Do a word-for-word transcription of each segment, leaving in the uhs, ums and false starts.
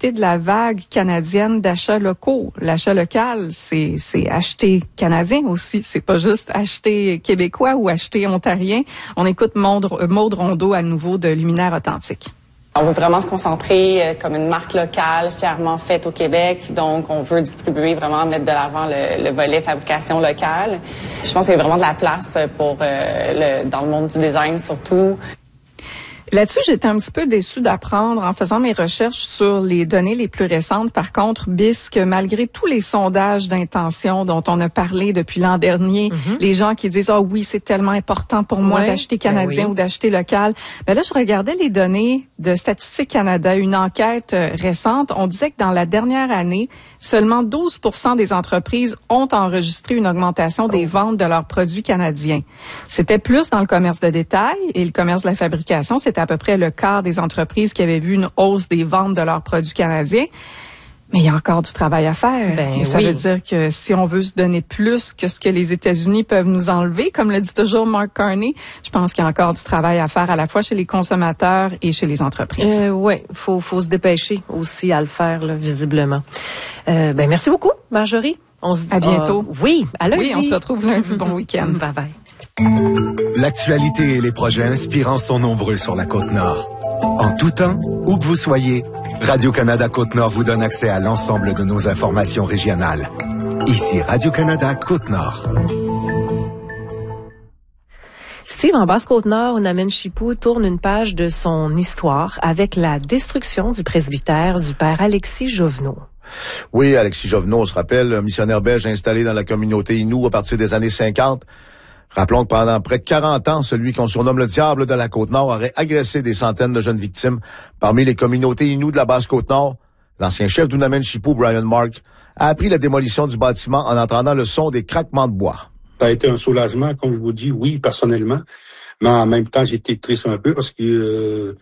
profiter de la vague canadienne d'achats locaux. L'achat local, c'est c'est acheter canadien aussi. C'est pas juste acheter québécois ou acheter ontarien. On écoute Maude, Maude Rondeau à nouveau de Luminaire Authentique. On veut vraiment se concentrer euh, comme une marque locale, fièrement faite au Québec. Donc, on veut distribuer, vraiment mettre de l'avant le, le volet fabrication locale. Je pense qu'il y a vraiment de la place pour euh, le, dans le monde du design surtout. Là-dessus, j'étais un petit peu déçue d'apprendre en faisant mes recherches sur les données les plus récentes. Par contre, B I S, que malgré tous les sondages d'intention dont on a parlé depuis l'an dernier, mm-hmm. les gens qui disent « Ah oh oui, c'est tellement important pour moi ouais, d'acheter canadien ben oui. ou d'acheter local », ben là, je regardais les données de Statistique Canada, une enquête récente. On disait que dans la dernière année, seulement douze pour cent des entreprises ont enregistré une augmentation des ventes de leurs produits canadiens. C'était plus dans le commerce de détail et le commerce de la fabrication. C'était à peu près le quart des entreprises qui avaient vu une hausse des ventes de leurs produits canadiens. Mais il y a encore du travail à faire. Ben et ça oui. veut dire que si on veut se donner plus que ce que les États-Unis peuvent nous enlever, comme le dit toujours Mark Carney, je pense qu'il y a encore du travail à faire à la fois chez les consommateurs et chez les entreprises. Euh, oui, faut faut se dépêcher aussi à le faire, là, visiblement. Euh, ben merci beaucoup, Marjorie. On se dit à bientôt. Euh, oui, à lundi. Oui, on se retrouve lundi. Bon week-end. Bye bye. L'actualité et les projets inspirants sont nombreux sur la Côte-Nord. En tout temps, où que vous soyez, Radio-Canada Côte-Nord vous donne accès à l'ensemble de nos informations régionales. Ici Radio-Canada Côte-Nord. Steve, en Basse-Côte-Nord, Nunamene-Chipou tourne une page de son histoire avec la destruction du presbytère du père Alexis Jovenot. Oui, Alexis Jovenot, on se rappelle, missionnaire belge installé dans la communauté Innu à partir des années cinquante. Rappelons que pendant près de quarante ans, celui qu'on surnomme le diable de la Côte-Nord aurait agressé des centaines de jeunes victimes parmi les communautés Innu de la Basse-Côte-Nord. L'ancien chef du Nunamene-Chipou, Brian Mark, a appris la démolition du bâtiment en entendant le son des craquements de bois. Ça a été un soulagement, comme je vous dis, oui, personnellement, mais en même temps, j'étais triste un peu parce que euh,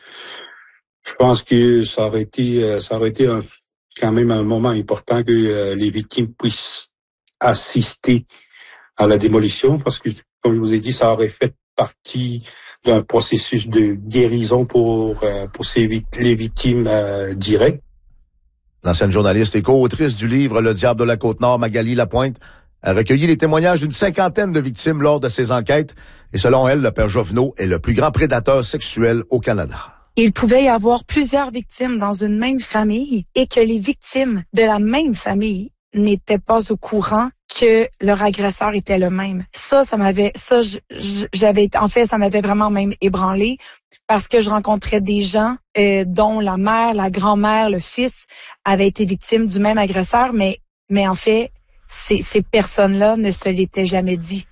je pense que ça aurait été, euh, ça aurait été un, quand même un moment important que euh, les victimes puissent assister à la démolition, parce que, comme je vous ai dit, ça aurait fait partie d'un processus de guérison pour euh, pour ces les victimes euh, directes. L'ancienne journaliste et co-autrice du livre Le diable de la Côte-Nord, Magali Lapointe, a recueilli les témoignages d'une cinquantaine de victimes lors de ses enquêtes, et selon elle, le père Jovenot est le plus grand prédateur sexuel au Canada. Il pouvait y avoir plusieurs victimes dans une même famille et que les victimes de la même famille n'étaient pas au courant que leur agresseur était le même. Ça, ça m'avait, ça, j'avais, en fait, ça m'avait vraiment même ébranlé parce que je rencontrais des gens euh, dont la mère, la grand-mère, le fils avaient été victimes du même agresseur, mais, mais en fait, ces, ces personnes-là ne se l'étaient jamais dit.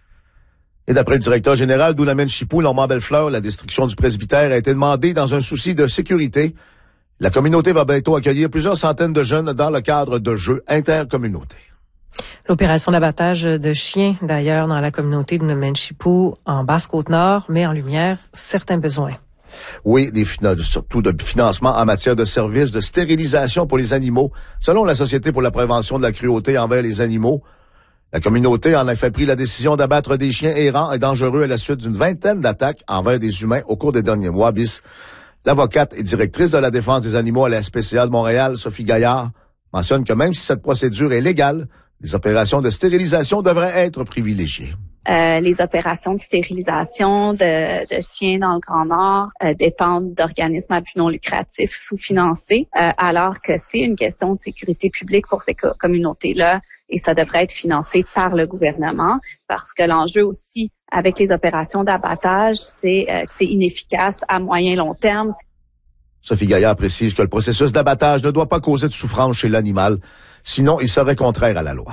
Et d'après le directeur général du Nunamene-Chipou, Normand Bellefleur, la destruction du presbytère a été demandée dans un souci de sécurité. La communauté va bientôt accueillir plusieurs centaines de jeunes dans le cadre de jeux intercommunautaires. L'opération d'abattage de chiens, d'ailleurs, dans la communauté de Nunamene-Chipou, en Basse-Côte-Nord, met en lumière certains besoins. Oui, des, surtout de financement en matière de services de stérilisation pour les animaux. Selon la Société pour la prévention de la cruauté envers les animaux, la communauté en a fait pris la décision d'abattre des chiens errants et dangereux à la suite d'une vingtaine d'attaques envers des humains au cours des derniers mois. Bis, l'avocate et directrice de la défense des animaux à la S P C A de Montréal, Sophie Gaillard, mentionne que même si cette procédure est légale, les opérations de stérilisation devraient être privilégiées. Euh, les opérations de stérilisation de, de chiens dans le Grand Nord euh, dépendent d'organismes à but non lucratif sous-financés, euh, alors que c'est une question de sécurité publique pour ces co- communautés-là et ça devrait être financé par le gouvernement parce que l'enjeu aussi avec les opérations d'abattage, c'est euh, que c'est inefficace à moyen long terme. Sophie Gaillard précise que le processus d'abattage ne doit pas causer de souffrance chez l'animal, sinon il serait contraire à la loi.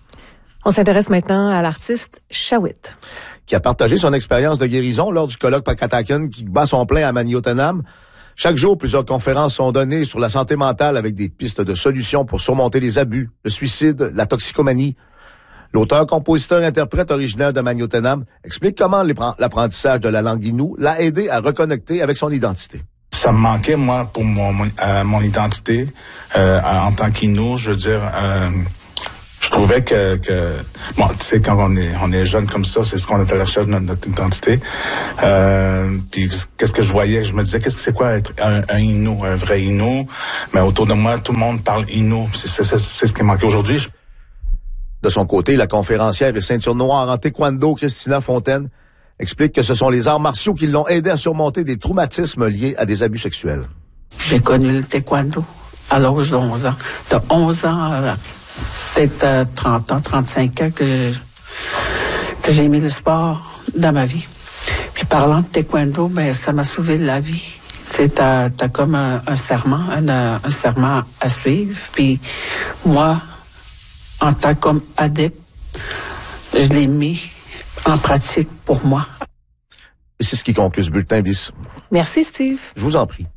On s'intéresse maintenant à l'artiste Shawit, qui a partagé son expérience de guérison lors du colloque Pakatakan qui bat son plein à Maniotenam. Chaque jour, plusieurs conférences sont données sur la santé mentale avec des pistes de solutions pour surmonter les abus, le suicide, la toxicomanie. L'auteur, compositeur, interprète originaire de Maniotenam explique comment l'apprentissage de la langue Innu l'a aidé à reconnecter avec son identité. Ça me manquait, moi, pour mon, mon, euh, mon identité euh, en tant qu'Innu. Je veux dire, euh, je trouvais que, que bon, tu sais, quand on est on est jeune comme ça, c'est ce qu'on est à la recherche de notre, notre identité. Euh, puis qu'est-ce que je voyais? Je me disais, qu'est-ce que c'est quoi être un, un Innu, un vrai Innu? Mais autour de moi, tout le monde parle Innu. C'est, c'est, c'est, c'est ce qui manquait aujourd'hui. Je... De son côté, la conférencière et ceinture noire en taekwondo, Christina Fontaine, explique que ce sont les arts martiaux qui l'ont aidé à surmonter des traumatismes liés à des abus sexuels. J'ai connu le taekwondo à l'âge de onze ans. De onze ans à peut-être euh, trente ans, trente-cinq ans que, que j'ai mis le sport dans ma vie. Puis parlant de taekwondo, ben ça m'a sauvé de la vie. C'est t'as, t'as comme un, un serment, un, un serment à suivre. Puis moi, en tant qu'adepte, je l'ai mis en pratique pour moi. Et c'est ce qui conclut ce bulletin bis. Merci, Steve. Je vous en prie.